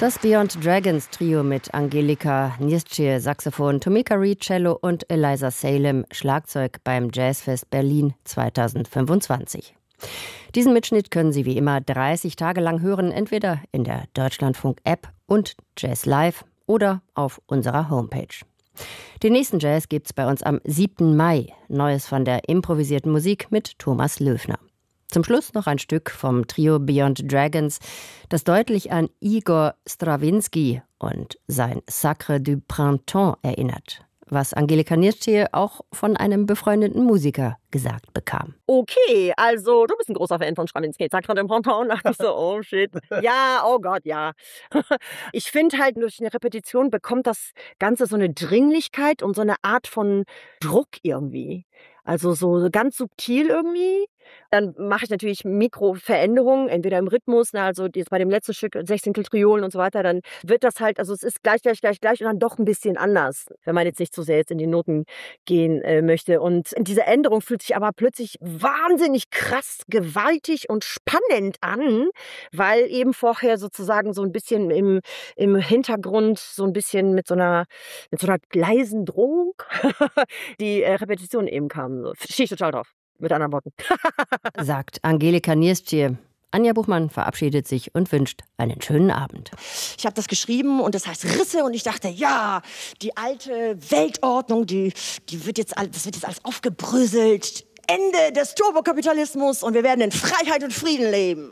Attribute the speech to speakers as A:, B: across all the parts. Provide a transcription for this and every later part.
A: Das Beyond Dragons Trio mit Angelika Niezcie, Saxophon, Tomika Reed, Cello und Eliza Salem, Schlagzeug beim Jazzfest Berlin 2025. Diesen Mitschnitt können Sie wie immer 30 Tage lang hören, entweder in der Deutschlandfunk-App und Jazz Live oder auf unserer Homepage. Den nächsten Jazz gibt's bei uns am 7. Mai. Neues von der improvisierten Musik mit Thomas Löfner. Zum Schluss noch ein Stück vom Trio Beyond Dragons, das deutlich an Igor Strawinsky und sein Sacre du Printemps erinnert, was Angelika Niezcie auch von einem befreundeten Musiker gesagt bekam.
B: Okay, also du bist ein großer Fan von Strawinsky. Sacre du Printemps, dachte ich so, oh shit. Ja, oh Gott, ja. Ich finde halt, durch eine Repetition bekommt das Ganze so eine Dringlichkeit und so eine Art von Druck irgendwie. Also so ganz subtil irgendwie. Dann mache ich natürlich Mikroveränderungen, entweder im Rhythmus, also jetzt bei dem letzten Stück 16. Triolen und so weiter, dann wird das halt, also es ist gleich und dann doch ein bisschen anders, wenn man jetzt nicht so sehr jetzt in die Noten gehen möchte. Und diese Änderung fühlt sich aber plötzlich wahnsinnig krass, gewaltig und spannend an, weil eben vorher sozusagen so ein bisschen im Hintergrund so ein bisschen mit so einer leisen Drohung die Repetition eben kam. So. Stehe ich total drauf. Mit anderen Worten.
A: Sagt Angelika Niezcie. Anja Buchmann verabschiedet sich und wünscht einen schönen Abend.
C: Ich habe das geschrieben und das heißt Risse und ich dachte, ja, die alte Weltordnung, das wird jetzt alles aufgebröselt. Ende des Turbokapitalismus und wir werden in Freiheit und Frieden leben.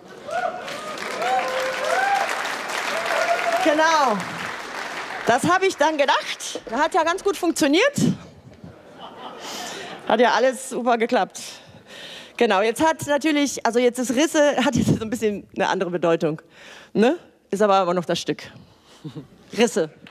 C: Genau. Das habe ich dann gedacht. Hat ja ganz gut funktioniert. Hat ja alles super geklappt. Genau, jetzt ist Risse, hat jetzt so ein bisschen eine andere Bedeutung. Ne? Ist aber noch das Stück. Risse.